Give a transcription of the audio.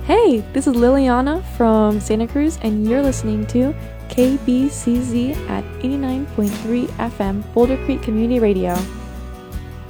Hey, this is Liliana from Santa Cruz, and you're listening to KBCZ at 89.3 FM, Boulder Creek Community Radio.